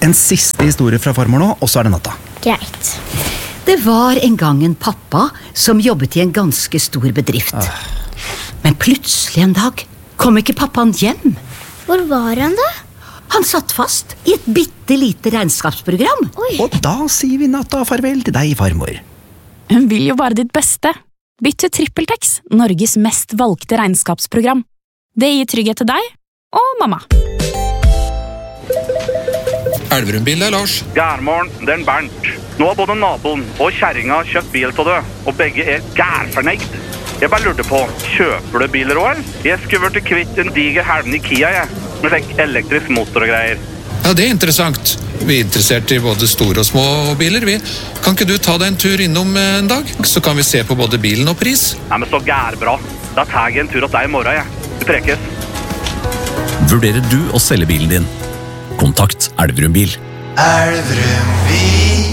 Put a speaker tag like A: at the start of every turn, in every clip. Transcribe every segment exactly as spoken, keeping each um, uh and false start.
A: En siste historie fra farmor nå, og så er det natta.
B: Greit.
C: Det var en gang en pappa som jobbet i en ganske stor bedrift.
A: Ah.
C: Men plutselig en dag kom ikke pappaen hjem.
B: Hvor var han da?
C: Han satt fast i et bitte lite regnskapsprogram.
B: Oi.
A: Og da sier vi natta og farvel til deg, farmor.
D: Hun vil jo bare ditt beste. Bytt til TrippelTex, Norges mest valgte regnskapsprogram. Det gir trygghet til deg og mamma.
E: Elverum-bil, det er Lars.
F: Gærmorgen, det er Bernt. Nå har både naboen og kjerringa kjøpt bil til det, og begge er gærfornøyd. Jeg bare lurte på, kjøper du biler også, eller? Jeg skulle vært kvitt en diger helven i Kia, jeg, med slik elektrisk motor og greier.
E: Ja, det er interessant. Vi er interessert i både store og små biler, vi. Kan ikke du ta deg en tur innom en dag? Så kan vi se på både bilen og pris.
F: Nei, men så gærbra. Da tar jeg en tur til deg i morgen, jeg. Vi prekes.
G: Vurderer du å selge bilen din? Kontakt Elverum Bil.
H: Elverum Bil.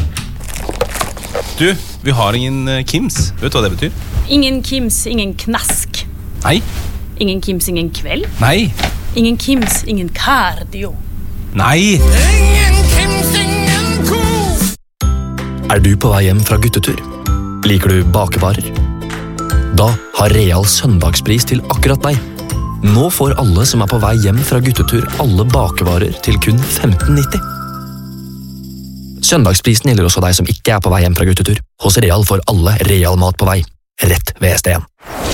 I: Du, vi har ingen uh, Kims. Vet du hva det betyr?
J: Ingen Kims, ingen knask.
I: Nei.
J: Ingen Kims, ingen kveld.
I: Nei.
J: Ingen Kims, ingen cardio.
I: Nei.
H: Ingen Kims, ingen kos.
K: Er du på vei hjem fra guttetur? Liker du bakevarer? Da har Real søndagspris til akkurat deg. Nå får alle som er på vei hjem fra guttetur alle bakevarer til kun femten nitti. Søndagsprisen gjelder også deg som ikke er på vei hjem fra guttetur. Hos Real får alle Real mat på vei, rett ved S D en.